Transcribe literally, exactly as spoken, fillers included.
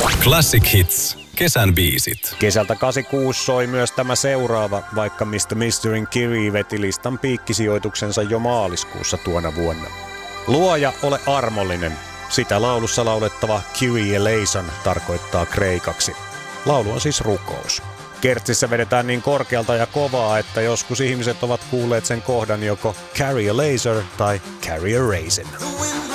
Classic Hits. Kesän biisit. Kesältä kahdeksankymmentäkuusi soi myös tämä seuraava, vaikka mister Misterin Kiri veti listan piikkisijoituksensa jo maaliskuussa tuona vuonna. Luoja, ole armollinen. Sitä laulussa laulettava Kyrie eleison tarkoittaa kreikaksi. Laulu on siis rukous. Kertsissä vedetään niin korkealta ja kovaa, että joskus ihmiset ovat kuulleet sen kohdan joko carry a laser tai carry a raisin.